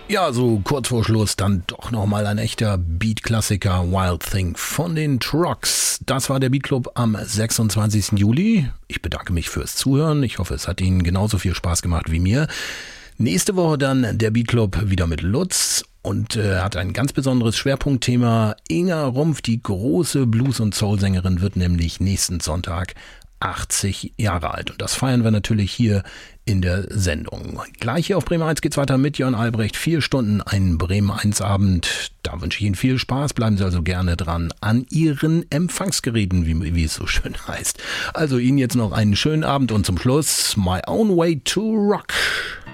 Ja, so kurz vor Schluss dann doch nochmal ein echter Beat-Klassiker, Wild Thing von den Trucks. Das war der Beatclub am 26. Juli. Ich bedanke mich fürs Zuhören. Ich hoffe, es hat Ihnen genauso viel Spaß gemacht wie mir. Nächste Woche dann der Beatclub wieder mit Lutz und hat ein ganz besonderes Schwerpunktthema. Inga Rumpf, die große Blues- und Soul-Sängerin, wird nämlich nächsten Sonntag 80 Jahre alt. Und das feiern wir natürlich hier in der Sendung. Gleich hier auf Bremen 1 geht's weiter mit Jörn Albrecht. 4 Stunden, ein Bremen 1 Abend. Da wünsche ich Ihnen viel Spaß. Bleiben Sie also gerne dran an Ihren Empfangsgeräten, wie es so schön heißt. Also Ihnen jetzt noch einen schönen Abend und zum Schluss My Own Way to Rock.